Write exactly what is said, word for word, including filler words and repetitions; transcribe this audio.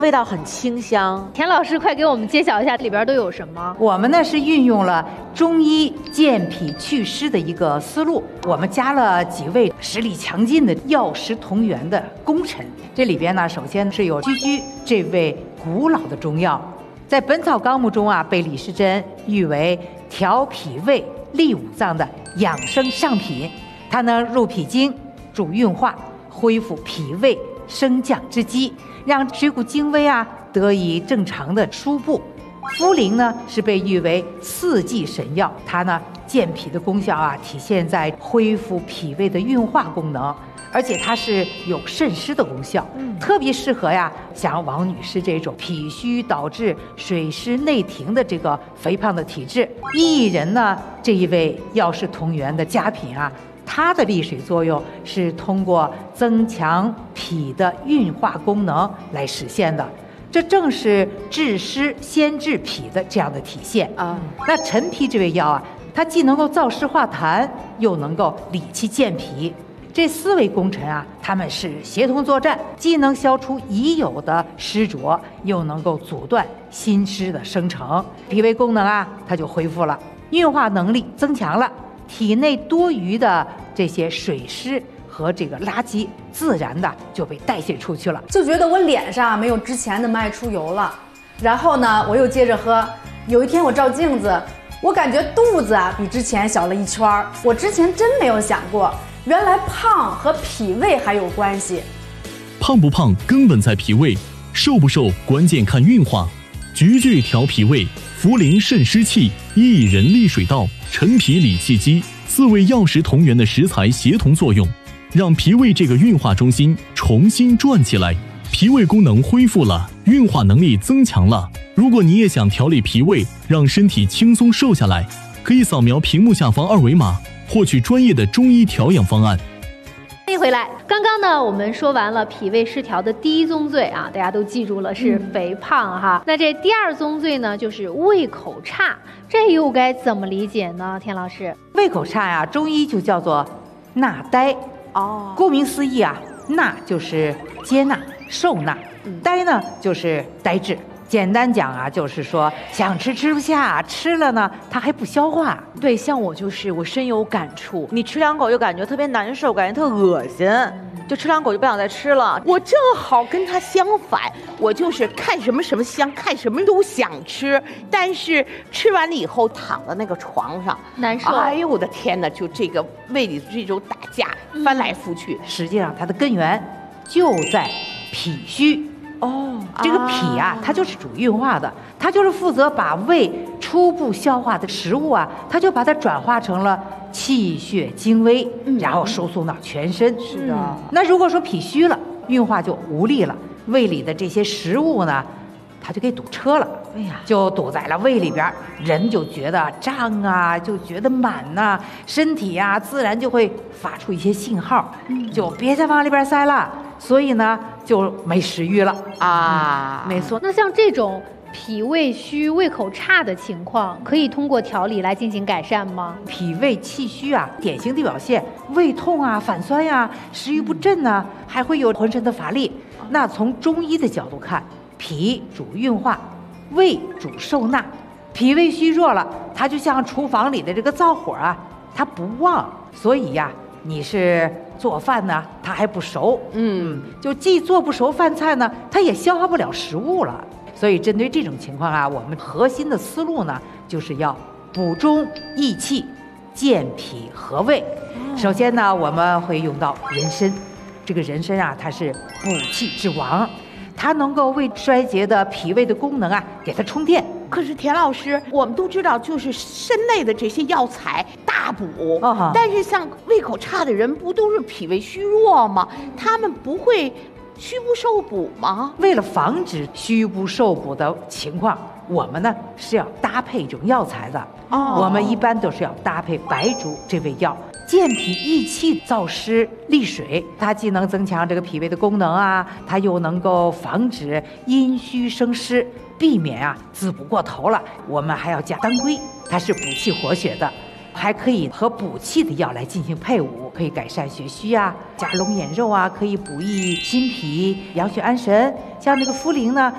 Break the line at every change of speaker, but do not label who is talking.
味道很清香。
田老师，快给我们揭晓一下里边都有什么？
我们呢是运用了中医健脾祛湿的一个思路，我们加了几味实力强劲的药食同源的功臣。这里边呢，首先是有居居这味古老的中药，在《本草纲目》中啊，被李时珍誉为调脾胃、利五脏的养生上品。它能入脾经、助运化、恢复脾胃升降之机，让水谷精微啊得以正常的输布。茯苓呢是被誉为四季神药，它呢健脾的功效啊体现在恢复脾胃的运化功能，而且它是有渗湿的功效，嗯，特别适合呀像王女士这种脾虚导致水湿内停的这个肥胖的体质。薏仁呢这一味药食同源的佳品啊，它的利水作用是通过增强脾的运化功能来实现的，这正是治湿先治脾的这样的体现啊。那陈皮这味药啊，它既能够燥湿化痰，又能够理气健脾。这四味功臣啊，他们是协同作战，既能消除已有的湿浊，又能够阻断新湿的生成，脾胃功能啊，它就恢复了，运化能力增强了，体内多余的这些水湿和这个垃圾自然的就被代谢出去了，
就觉得我脸上没有之前的么爱出油了。然后呢，我又接着喝。有一天我照镜子，我感觉肚子啊比之前小了一圈。我之前真没有想过，原来胖和脾胃还有关系。
胖不胖根本在脾胃，瘦不瘦关键看运化。菊苣调脾胃，茯苓渗湿气，薏仁利水道，陈皮理气机，四味药食同源的食材协同作用，让脾胃这个运化中心重新转起来，脾胃功能恢复了，运化能力增强了。如果你也想调理脾胃，让身体轻松瘦下来，可以扫描屏幕下方二维码，获取专业的中医调养方案。
欢迎回来。刚刚呢，我们说完了脾胃失调的第一宗罪啊，大家都记住了，是肥胖哈。嗯、那这第二宗罪呢，就是胃口差，这又该怎么理解呢？田老师，
胃口差呀，中医就叫做纳呆。哦，顾名思义啊，纳就是接纳、受纳，呆呢就是呆滞。简单讲啊，就是说想吃吃不下，吃了呢它还不消化。
对，像我就是我深有感触，你吃两口就感觉特别难受，感觉特恶心，就吃两口就不想再吃了。我正好跟他相反，我就是看什么什么香，看什么都想吃，但是吃完了以后躺在那个床上
难受。
哎呦我的天哪，就这个胃里这种打架，翻来覆去。
实际上它的根源就在脾虚。哦，这个脾啊，它就是主运化的，它就是负责把胃初步消化的食物啊，它就把它转化成了气血精微，嗯、然后输送到全身。
是的、嗯。
那如果说脾虚了，运化就无力了，胃里的这些食物呢，它就给堵车了。哎呀，就堵在了胃里边，人就觉得胀啊，就觉得满呐、啊，身体呀、啊、自然就会发出一些信号，嗯、就别再往里边塞了。所以呢，就没食欲了
啊、
嗯。没错。
那像这种脾胃虚、胃口差的情况，可以通过调理来进行改善吗？
脾胃气虚啊，典型的表现胃痛啊、反酸呀、啊、食欲不振啊，还会有浑身的乏力。那从中医的角度看，脾主运化，胃主受纳。脾胃虚弱了，它就像厨房里的这个灶火啊，它不旺，所以呀、啊，你是做饭呢，它还不熟，嗯，就既做不熟饭菜呢，它也消化不了食物了。所以针对这种情况啊，我们核心的思路呢，就是要补中益气，健脾和胃。首先呢，我们会用到人参，这个人参啊，它是补气之王，它能够为衰竭的脾胃的功能啊，给它充电。
可是田老师，我们都知道，就是参类的这些药材大补，哦、但是像胃口差的人，不都是脾胃虚弱吗？他们不会虚不受补吗？
为了防止虚不受补的情况，我们呢是要搭配这种药材的。哦，我们一般都是要搭配白术这味药，健脾益气、燥湿利水，它既能增强这个脾胃的功能啊，它又能够防止阴虚生湿，避免啊滋补过头了。我们还要加当归，它是补气活血的，还可以和补气的药来进行配伍，可以改善血虚啊，加龙眼肉啊，可以补益心脾、养血安神。像那个茯苓呢，